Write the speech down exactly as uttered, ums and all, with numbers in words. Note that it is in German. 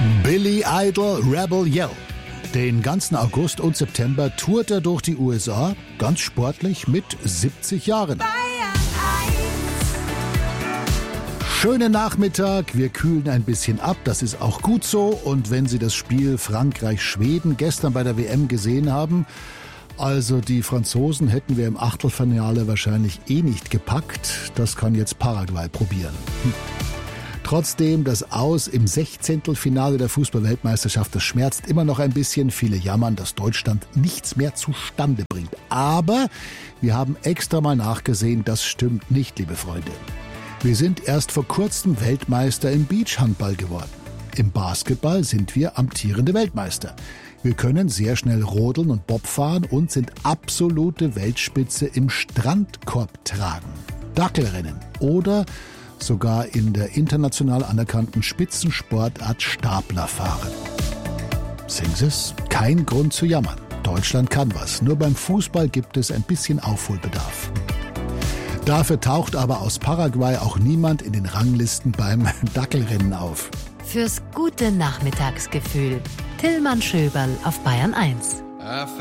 Billy Idol Rebel Yell. Den ganzen August und September tourt er durch die U S A, ganz sportlich mit siebzig Jahren. Schönen Nachmittag, wir kühlen ein bisschen ab, das ist auch gut so. Und wenn Sie das Spiel Frankreich-Schweden gestern bei der W M gesehen haben, also die Franzosen hätten wir im Achtelfinale wahrscheinlich eh nicht gepackt. Das kann jetzt Paraguay probieren. Hm. Trotzdem, das Aus im Sechzehntelfinale der Fußball-Weltmeisterschaft, das schmerzt immer noch ein bisschen. Viele jammern, dass Deutschland nichts mehr zustande bringt. Aber wir haben extra mal nachgesehen, das stimmt nicht, liebe Freunde. Wir sind erst vor kurzem Weltmeister im Beachhandball geworden. Im Basketball sind wir amtierende Weltmeister. Wir können sehr schnell rodeln und Bob fahren und sind absolute Weltspitze im Strandkorb tragen, Dackelrennen oder sogar in der international anerkannten Spitzensportart Staplerfahren. Sehen Sie es? Kein Grund zu jammern. Deutschland kann was. Nur beim Fußball gibt es ein bisschen Aufholbedarf. Dafür taucht aber aus Paraguay auch niemand in den Ranglisten beim Dackelrennen auf. Fürs gute Nachmittagsgefühl. Tillmann Schöberl auf Bayern eins.